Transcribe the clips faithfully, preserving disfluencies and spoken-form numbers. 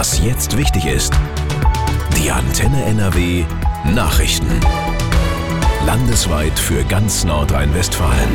Was jetzt wichtig ist. Die Antenne N R W Nachrichten. Landesweit für ganz Nordrhein-Westfalen.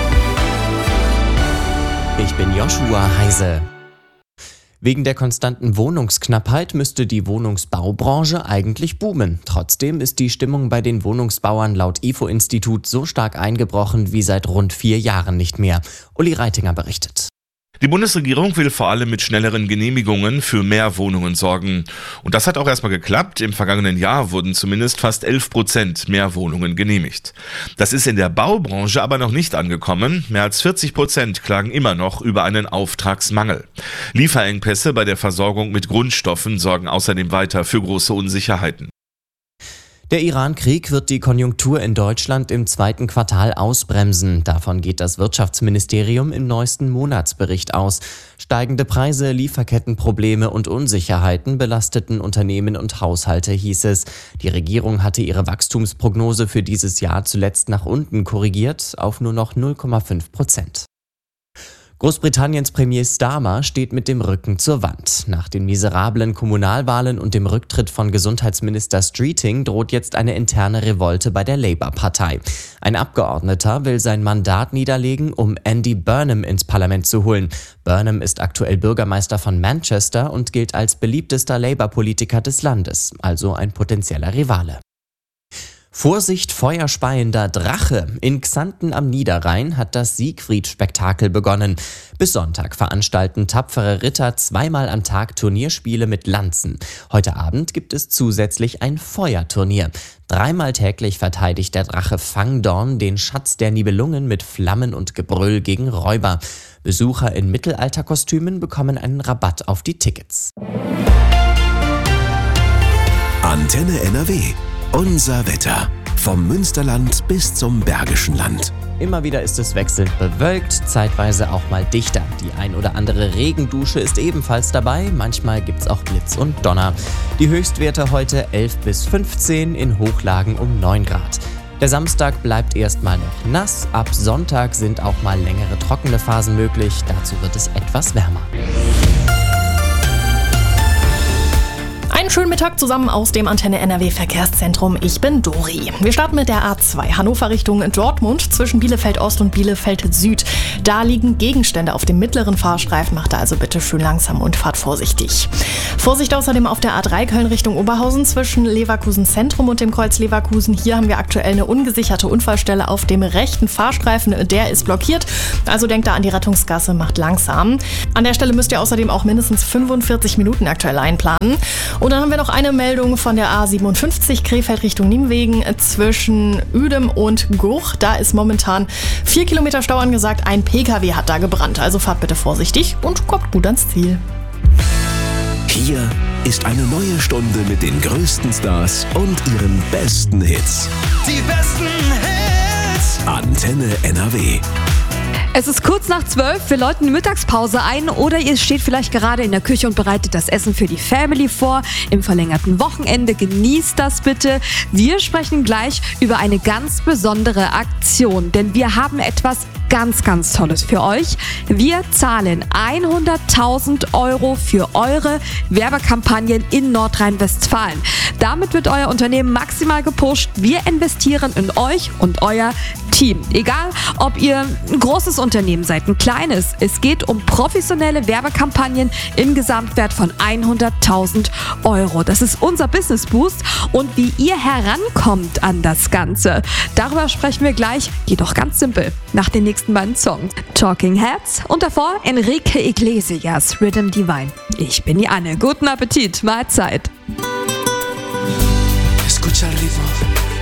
Ich bin Joshua Heise. Wegen der konstanten Wohnungsknappheit müsste die Wohnungsbaubranche eigentlich boomen. Trotzdem ist die Stimmung bei den Wohnungsbauern laut I F O-Institut so stark eingebrochen wie seit rund vier Jahren nicht mehr. Uli Reitinger berichtet. Die Bundesregierung will vor allem mit schnelleren Genehmigungen für mehr Wohnungen sorgen. Und das hat auch erstmal geklappt. Im vergangenen Jahr wurden zumindest fast elf Prozent mehr Wohnungen genehmigt. Das ist in der Baubranche aber noch nicht angekommen. Mehr als vierzig Prozent klagen immer noch über einen Auftragsmangel. Lieferengpässe bei der Versorgung mit Grundstoffen sorgen außerdem weiter für große Unsicherheiten. Der Iran-Krieg wird die Konjunktur in Deutschland im zweiten Quartal ausbremsen. Davon geht das Wirtschaftsministerium im neuesten Monatsbericht aus. Steigende Preise, Lieferkettenprobleme und Unsicherheiten belasteten Unternehmen und Haushalte, hieß es. Die Regierung hatte ihre Wachstumsprognose für dieses Jahr zuletzt nach unten korrigiert auf nur noch null Komma fünf Prozent. Großbritanniens Premier Starmer steht mit dem Rücken zur Wand. Nach den miserablen Kommunalwahlen und dem Rücktritt von Gesundheitsminister Streeting droht jetzt eine interne Revolte bei der Labour-Partei. Ein Abgeordneter will sein Mandat niederlegen, um Andy Burnham ins Parlament zu holen. Burnham ist aktuell Bürgermeister von Manchester und gilt als beliebtester Labour-Politiker des Landes, also ein potenzieller Rivale. Vorsicht, feuerspeiender Drache! In Xanten am Niederrhein hat das Siegfried-Spektakel begonnen. Bis Sonntag veranstalten tapfere Ritter zweimal am Tag Turnierspiele mit Lanzen. Heute Abend gibt es zusätzlich ein Feuerturnier. Dreimal täglich verteidigt der Drache Fangdorn den Schatz der Nibelungen mit Flammen und Gebrüll gegen Räuber. Besucher in Mittelalterkostümen bekommen einen Rabatt auf die Tickets. Antenne N R W. Unser Wetter. Vom Münsterland bis zum Bergischen Land. Immer wieder ist es wechselnd bewölkt, zeitweise auch mal dichter. Die ein oder andere Regendusche ist ebenfalls dabei. Manchmal gibt's auch Blitz und Donner. Die Höchstwerte heute elf bis fünfzehn, in Hochlagen um neun Grad. Der Samstag bleibt erstmal noch nass. Ab Sonntag sind auch mal längere trockene Phasen möglich. Dazu wird es etwas wärmer. Einen schönen Mittag zusammen aus dem Antenne N R W Verkehrszentrum. Ich bin Dori. Wir starten mit der A zwei Hannover Richtung Dortmund zwischen Bielefeld Ost und Bielefeld Süd. Da liegen Gegenstände auf dem mittleren Fahrstreifen. Macht da also bitte schön langsam und fahrt vorsichtig. Vorsicht außerdem auf der A drei Köln Richtung Oberhausen zwischen Leverkusen Zentrum und dem Kreuz Leverkusen. Hier haben wir aktuell eine ungesicherte Unfallstelle auf dem rechten Fahrstreifen. Der ist blockiert. Also denkt da an die Rettungsgasse, macht langsam. An der Stelle müsst ihr außerdem auch mindestens fünfundvierzig Minuten aktuell einplanen. Und dann haben wir noch eine Meldung von der A siebenundfünfzig Krefeld Richtung Nimwegen zwischen Uedem und Goch. Da ist momentan vier Kilometer Stau angesagt. Ein Pkw hat da gebrannt. Also fahrt bitte vorsichtig und kommt gut ans Ziel. Hier ist eine neue Stunde mit den größten Stars und ihren besten Hits. Die besten Hits. Antenne N R W. Es ist kurz nach zwölf, wir läuten die Mittagspause ein oder ihr steht vielleicht gerade in der Küche und bereitet das Essen für die Family vor. Im verlängerten Wochenende genießt das bitte. Wir sprechen gleich über eine ganz besondere Aktion, denn wir haben etwas ganz, ganz Tolles für euch. Wir zahlen hunderttausend Euro für eure Werbekampagnen in Nordrhein-Westfalen. Damit wird euer Unternehmen maximal gepusht. Wir investieren in euch und euer Team. Egal, ob ihr ein großes Unternehmen seid, ein kleines. Es geht um professionelle Werbekampagnen im Gesamtwert von hunderttausend Euro. Das ist unser Business Boost. Und wie ihr herankommt an das Ganze, darüber sprechen wir gleich. Geht doch ganz simpel. Nach den nächsten beiden Songs. Talking Heads und davor Enrique Iglesias, Rhythm Divine. Ich bin die Anne. Guten Appetit, Mahlzeit. Escucha el ritmo.